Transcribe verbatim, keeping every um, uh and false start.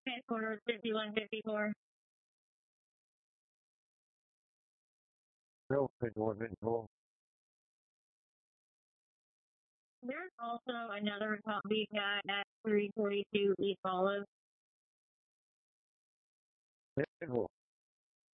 Transporter fifty-one fifty-four. No, fifty-one fifty-four. There's also another copycat at three forty-two East Olive. fifty-four.